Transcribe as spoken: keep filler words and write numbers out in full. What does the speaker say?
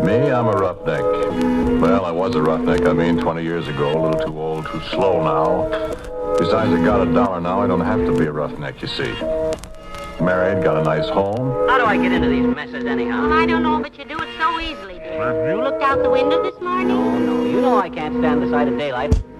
Me, I'm a roughneck. Well, I was a roughneck, I mean, twenty years ago. A little too old, too slow now. Besides, I got a dollar now. I don't have to be a roughneck, you see. Married, got a nice home. How do I get into these messes anyhow? Well, I don't know, but you do it so easily, dear. You looked out the window this morning? No, no. You know I can't stand the sight of daylight.